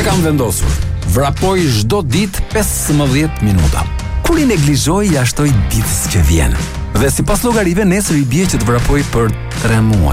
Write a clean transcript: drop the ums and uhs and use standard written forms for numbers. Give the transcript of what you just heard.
kam vendosur. Vrapoj çdo ditë 15 minuta. Kur i neglizhoj, ja shtoj ditës që vjen. Dhe sipas llogarive nesër i bie që të vrapoj për 3 muaj.